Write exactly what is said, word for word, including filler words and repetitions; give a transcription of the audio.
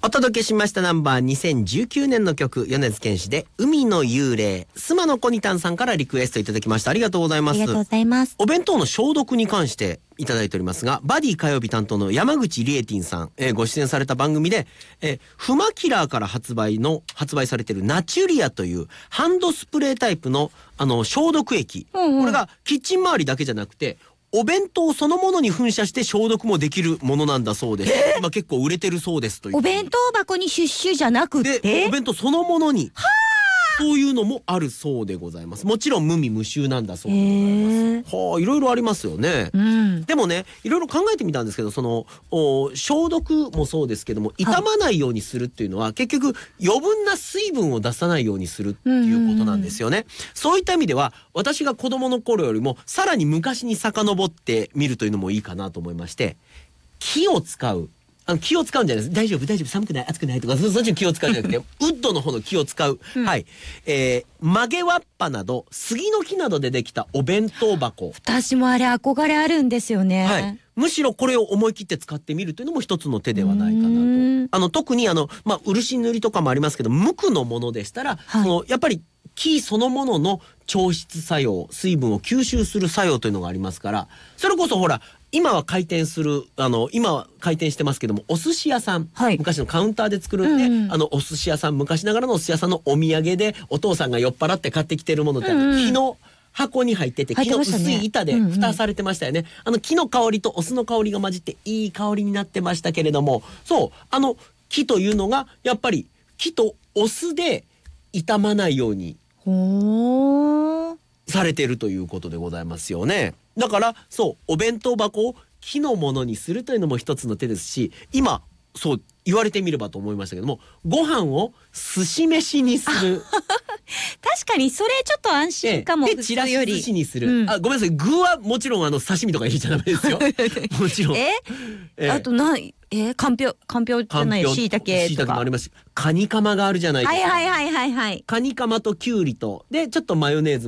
お届けしましたナンバーにせんじゅうきゅうねんの曲、米津玄師で海の幽霊。スマのコニタンさんからリクエストいただきました。ありがとうございます。 ありがとうございます。 お弁当の消毒に関していただいておりますが、バディ火曜日担当の山口リエティンさん、えーご出演された番組で、えーフマキラーから発売の発売されているナチュリアというハンドスプレータイプのあの消毒液、 うんうん、 これがキッチン周りだけじゃなくてお弁当そのものに噴射して消毒もできるものなんだそうです。今結構売れてるそうですという。 お弁当箱にシュッシュじゃなくて、 でお弁当そのものにそういうのもあるそうでございます。もちろん無味無臭なんだそうでございます。はあ、いろいろありますよね、うん、でもねいろいろ考えてみたんですけど、その消毒もそうですけども傷まないようにするっていうのは、はい、結局余分な水分を出さないようにするっていうことなんですよね、うんうんうん、そういった意味では私が子供の頃よりもさらに昔に遡ってみるというのもいいかなと思いまして、木を使うあの気を使うんじゃないです。大丈夫大丈夫寒くない暑くないとかそっちの気を使うんじゃなくてウッドの方の気を使う、うん、はい、えー、曲げわっぱなど杉の木などでできたお弁当箱。 私もあれ憧れあるんですよね、 はい、むしろこれを思い切って使ってみるというのも一つの手ではないかなと。あの特にあの、まあ、漆塗りとかもありますけど無垢のものでしたら、はい、そのやっぱり木そのものの調湿作用、水分を吸収する作用というのがありますから、それこそほら今は回転するあの今は回転してますけどもお寿司屋さん、はい、昔のカウンターで作るんで、うんうん、あのお寿司屋さん昔ながらのお寿司屋さんのお土産でお父さんが酔っ払って買ってきてるものって、うんうん、木の箱に入ってて木の薄い板で蓋されてましたよね、うんうん、あの木の香りとお酢の香りが混じっていい香りになってましたけれども、そうあの木というのがやっぱり木とお酢で傷まないようにされているということでございますよね。だからそうお弁当箱を木のものにするというのも一つの手ですし、今そう言われてみればと思いましたけども、ご飯を寿司飯にする確かにそれちょっと安心かも。 でちらし寿司にする、うん、あごめんなさい具はもちろんあの刺身とか入れちゃダメですよもちろんええあとないえー、かんぴょうかんぴょうじゃないしいたけとかもありますし、カニカマがあるじゃないですか。 はいはいはいはいはい。 カニカマときゅうりとでちょっとマヨネーズ